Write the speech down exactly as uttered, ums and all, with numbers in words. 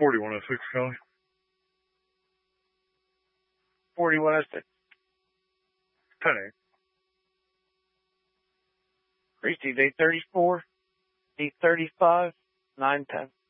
forty-one oh six, Kelly. forty-one oh six. ten eight. Received eight thirty-four, eight thirty-five, nine ten.